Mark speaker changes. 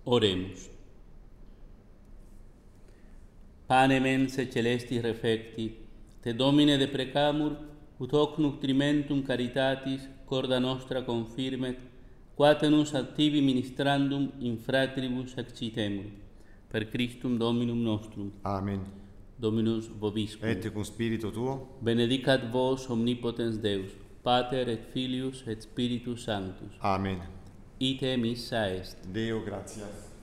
Speaker 1: Oremus. Pane mense celestis refecti, te Domine deprecamur, ut hoc nutrimentum caritatis corda nostra confirmet, quate nus ad tibi ministrandum in fratribus excitemur. Per Christum Dominum nostrum.
Speaker 2: Amen.
Speaker 1: Dominus vobiscum.
Speaker 2: Et cum spiritu tuo.
Speaker 1: Benedicat vos omnipotens Deus, Pater et Filius et Spiritus Sanctus.
Speaker 2: Amen.
Speaker 1: Ite missa est.
Speaker 2: Deo gratias.